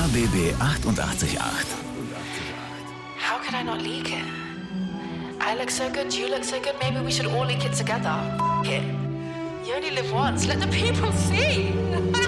RBB 888. How could I not leak it? I look so good, you look so good, maybe we should all leak it together. F it. You only live once, let the people see.